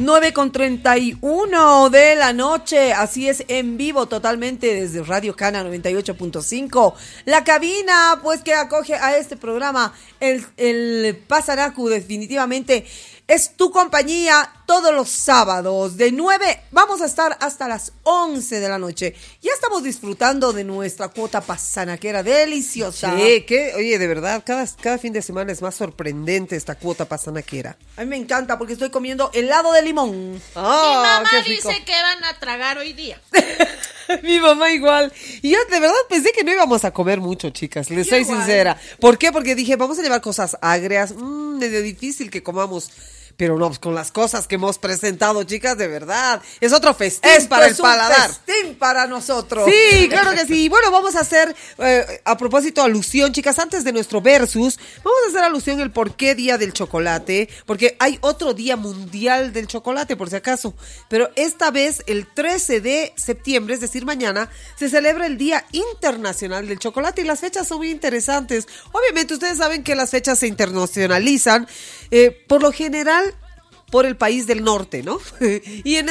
9:31 de la noche, así es, en vivo totalmente desde Radio Cana 98.5. La cabina, pues, que acoge a este programa, el Pasanacu, definitivamente es tu compañía todos los sábados. De 9 vamos a estar hasta las 11 de la noche. Ya estamos disfrutando de nuestra cuota pasanaquera deliciosa. Sí, que, oye, de verdad, cada fin de semana es más sorprendente esta cuota pasanaquera. A mí me encanta porque estoy comiendo helado de limón. Mi mamá dice que van a tragar hoy día. Mi mamá igual. Y yo de verdad pensé que no íbamos a comer mucho, chicas. Les soy sincera. ¿Por qué? Porque dije, vamos a llevar cosas agrias. Medio difícil que comamos. Pero no, pues con las cosas que hemos presentado, chicas, de verdad. Es otro festín para el paladar. Es un festín para nosotros. Sí, claro que sí. Bueno, vamos a hacer, a propósito, alusión, chicas, antes de nuestro versus, vamos a hacer alusión el por qué Día del Chocolate, porque hay otro Día Mundial del Chocolate, por si acaso. Pero esta vez, el 13 de septiembre, es decir, mañana, se celebra el Día Internacional del Chocolate y las fechas son muy interesantes. Obviamente, ustedes saben que las fechas se internacionalizan, por lo general, por el país del norte, ¿no? Y en